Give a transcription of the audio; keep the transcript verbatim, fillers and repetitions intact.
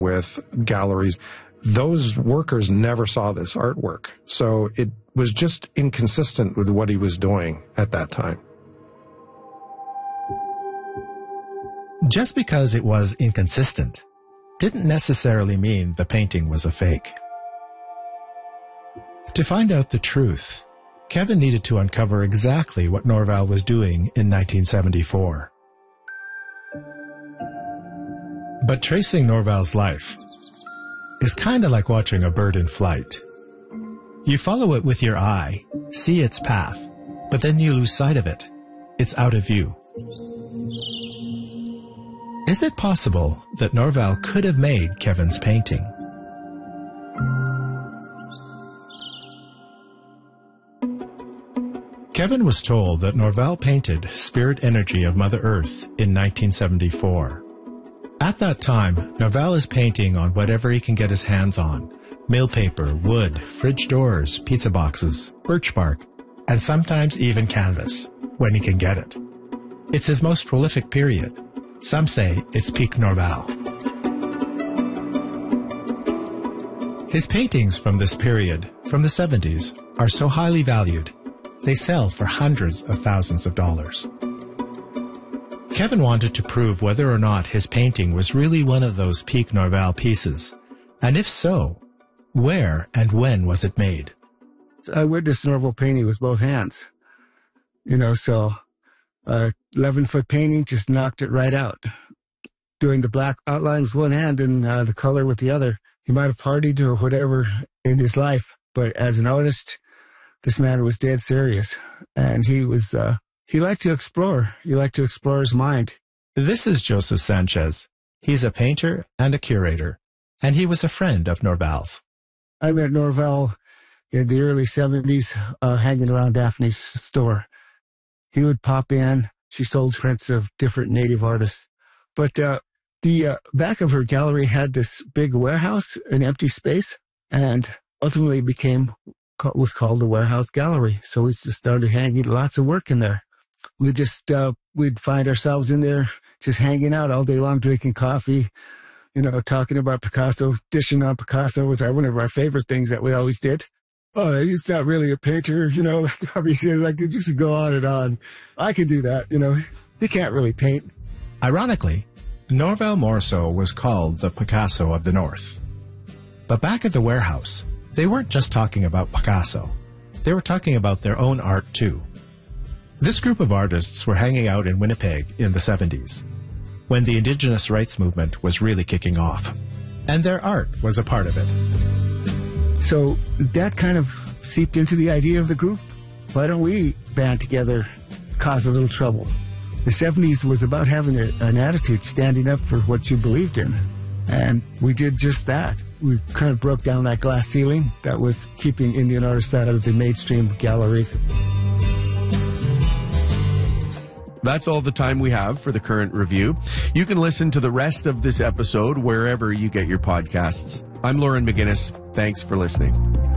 with galleries. Those workers never saw this artwork. So it was just inconsistent with what he was doing at that time. Just because it was inconsistent didn't necessarily mean the painting was a fake. To find out the truth, Kevin needed to uncover exactly what Norval was doing in nineteen seventy-four. But tracing Norval's life is kind of like watching a bird in flight. You follow it with your eye, see its path, but then you lose sight of it. It's out of view. Is it possible that Norval could have made Kevin's painting? Kevin was told that Norval painted Spirit Energy of Mother Earth in nineteen seventy-four. At that time, Norval is painting on whatever he can get his hands on: mill paper, wood, fridge doors, pizza boxes, birch bark, and sometimes even canvas, when he can get it. It's his most prolific period. Some say it's peak Norval. His paintings from this period, from the seventies, are so highly valued, they sell for hundreds of thousands of dollars. Kevin wanted to prove whether or not his painting was really one of those peak Norval pieces, and if so, where and when was it made? I witnessed Norval painting with both hands. You know, so uh, eleven-foot painting just knocked it right out. Doing the black outline with one hand and uh, the color with the other. He might have partied or whatever in his life, but as an artist, this man was dead serious. And he was, uh, he liked to explore. He liked to explore his mind. This is Joseph Sanchez. He's a painter and a curator, and he was a friend of Norval's. I met Norval in the early seventies, uh, hanging around Daphne's store. He would pop in. She sold prints of different native artists. But uh, the uh, back of her gallery had this big warehouse, an empty space, and ultimately became was called the Warehouse Gallery. So we just started hanging lots of work in there. We just uh, we'd find ourselves in there just hanging out all day long, drinking coffee, you know, talking about Picasso, dishing on Picasso was our, one of our favorite things that we always did. Oh, he's not really a painter, you know, like, obviously, like, you just go on and on. I can do that, you know. He can't really paint. Ironically, Norval Morrisseau was called the Picasso of the North. But back at the warehouse, they weren't just talking about Picasso. They were talking about their own art, too. This group of artists were hanging out in Winnipeg in the seventies, when the Indigenous rights movement was really kicking off. And their art was a part of it. So that kind of seeped into the idea of the group. Why don't we band together, cause a little trouble? The seventies was about having a, an attitude, standing up for what you believed in. And we did just that. We kind of broke down that glass ceiling that was keeping Indian artists out of the mainstream galleries. That's all the time we have for the Current Review. You can listen to the rest of this episode wherever you get your podcasts. I'm Lauren McGinnis. Thanks for listening.